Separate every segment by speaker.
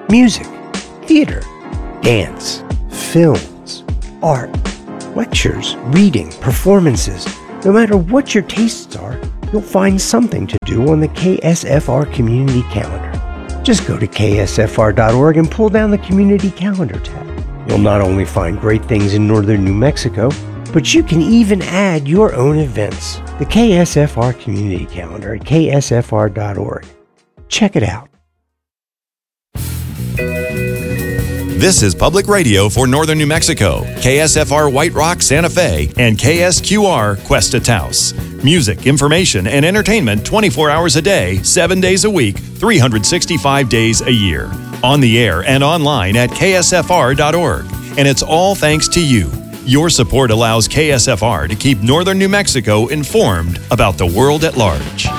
Speaker 1: music, theater, dance, films, art, lectures, reading, performances. No matter what your tastes are, you'll find something to do on the KSFR Community Calendar. Just go to ksfr.org and pull down the Community Calendar tab. You'll not only find great things in northern New Mexico, but you can even add your own events. The KSFR Community Calendar at ksfr.org. Check it out.
Speaker 2: This is Public Radio for Northern New Mexico, KSFR White Rock, Santa Fe, and KSQR Cuesta Taos. Music, information, and entertainment 24 hours a day, 7 days a week, 365 days a year. On the air and online at ksfr.org. And it's all thanks to you. Your support allows KSFR to keep Northern New Mexico informed about the world at large.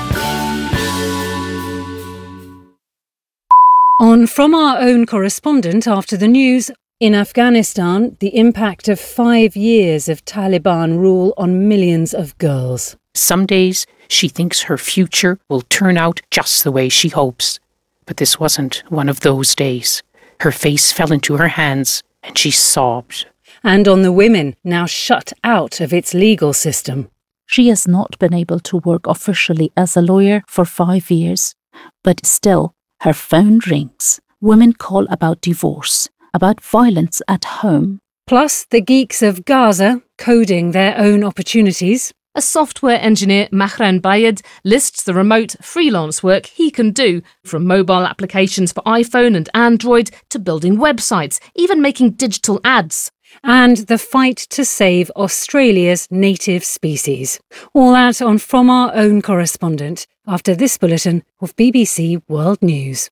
Speaker 3: On From Our Own Correspondent after the news, in Afghanistan, the impact of 5 years of Taliban rule on millions of girls.
Speaker 4: Some days she thinks her future will turn out just the way she hopes. But this wasn't one of those days. Her face fell into her hands and she sobbed.
Speaker 3: And on the women, now shut out of its legal system.
Speaker 5: She has not been able to work officially as a lawyer for 5 years, but still, her phone rings. Women call about divorce, about violence at home.
Speaker 3: Plus, the geeks of Gaza coding their own opportunities.
Speaker 6: A software engineer, Mahran Bayed, lists the remote freelance work he can do, from mobile applications for iPhone and Android to building websites, even making digital ads.
Speaker 3: And the fight to save Australia's native species. All that on From Our Own Correspondent after this bulletin of BBC World News.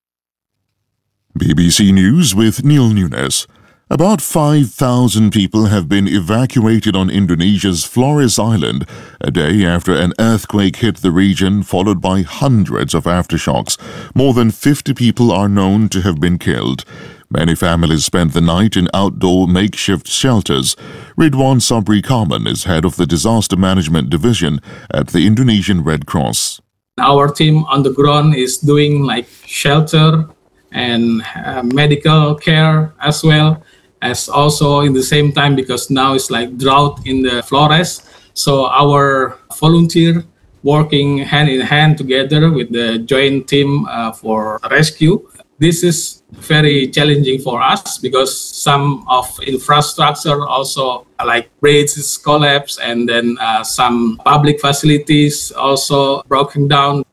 Speaker 7: BBC News with Neil Nunes. About 5,000 people have been evacuated on Indonesia's Flores Island a day after an earthquake hit the region, followed by hundreds of aftershocks. More than 50 people are known to have been killed. Many families spent the night in outdoor makeshift shelters. Ridwan Sabri Kaman is head of the Disaster Management Division at the Indonesian Red Cross.
Speaker 8: Our team on the ground is doing shelter and medical care as well, as also in the same time, because now it's drought in the Flores. So our volunteer working hand in hand together with the joint team for rescue. This is very challenging for us because some of infrastructure also bridges collapse, and then some public facilities also broken down.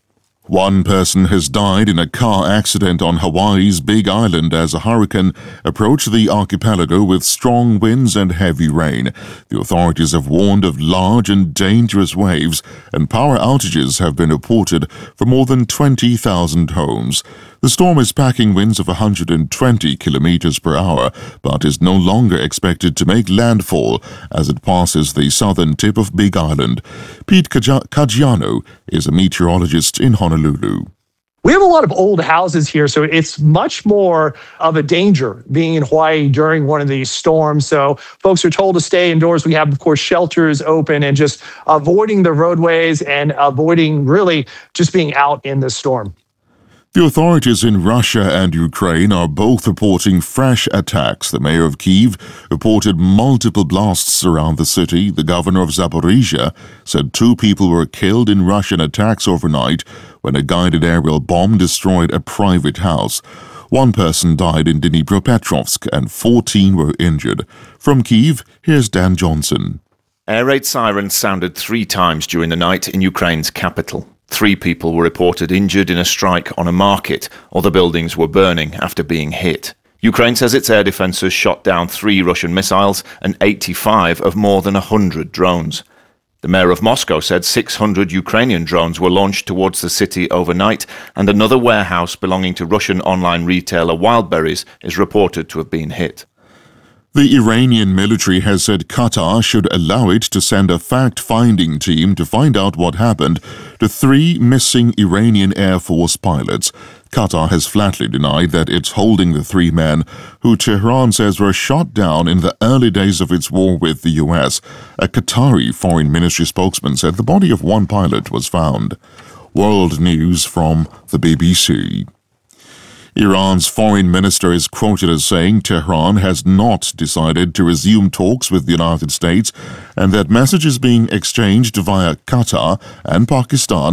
Speaker 7: One person has died in a car accident on Hawaii's Big Island as a hurricane approached the archipelago with strong winds and heavy rain. The authorities have warned of large and dangerous waves, and power outages have been reported for more than 20,000 homes. The storm is packing winds of 120 kilometers per hour, but is no longer expected to make landfall as it passes the southern tip of Big Island. Pete Caggiano is a meteorologist in Honolulu.
Speaker 9: We have a lot of old houses here, so it's much more of a danger being in Hawaii during one of these storms. So folks are told to stay indoors. We have, of course, shelters open and just avoiding the roadways and avoiding really just being out in the storm.
Speaker 7: The authorities in Russia and Ukraine are both reporting fresh attacks. The mayor of Kyiv reported multiple blasts around the city. The governor of Zaporizhia said 2 people were killed in Russian attacks overnight when a guided aerial bomb destroyed a private house. 1 person died in Dnipropetrovsk and 14 were injured. From Kyiv, here's Dan Johnson.
Speaker 10: Air raid sirens sounded 3 times during the night in Ukraine's capital. 3 people were reported injured in a strike on a market. Other buildings were burning after being hit. Ukraine says its air defences shot down 3 Russian missiles and 85 of more than 100 drones. The mayor of Moscow said 600 Ukrainian drones were launched towards the city overnight, and another warehouse belonging to Russian online retailer Wildberries is reported to have been hit.
Speaker 7: The Iranian military has said Qatar should allow it to send a fact-finding team to find out what happened to 3 missing Iranian Air Force pilots. Qatar has flatly denied that it's holding the 3 men who Tehran says were shot down in the early days of its war with the US. A Qatari foreign ministry spokesman said the body of 1 pilot was found. World news from the BBC. Iran's foreign minister is quoted as saying Tehran has not decided to resume talks with the United States and that messages being exchanged via Qatar and Pakistan